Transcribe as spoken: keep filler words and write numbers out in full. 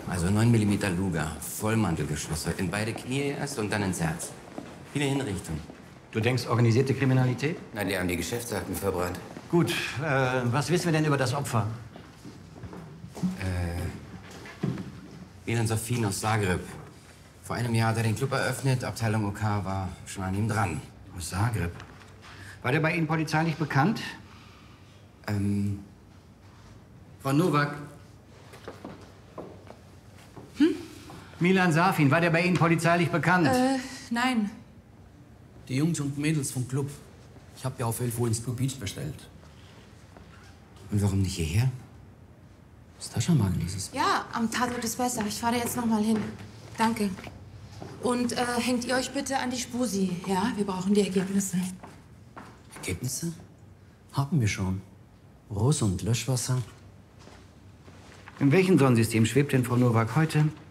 Also neun Millimeter Luger, Vollmantelgeschosse, in beide Knie erst und dann ins Herz. Viele Hinrichtungen. Du denkst organisierte Kriminalität? Nein, die haben die Geschäftsakten verbrannt. Gut, äh, was wissen wir denn über das Opfer? Äh, Milan Safin aus Zagreb. Vor einem Jahr hat er den Club eröffnet, Abteilung OK war schon an ihm dran. Aus Zagreb. War der bei Ihnen polizeilich bekannt? Ähm, Frau Nowak. Hm? Milan Safin, war der bei Ihnen polizeilich bekannt? Äh, nein. Die Jungs und Mädels vom Club. Ich habe ja auf elf Uhr ins Blue Beach bestellt. Und warum nicht hierher? Ist da schon mal dieses? Ja, am Tatort ist besser. Ich fahre jetzt noch mal hin. Danke. Und äh, hängt ihr euch bitte an die Spusi, ja? Wir brauchen die Ergebnisse. Ergebnisse? Haben wir schon. Rose und Löschwasser. In welchem Sonnensystem schwebt denn Frau Nowak heute?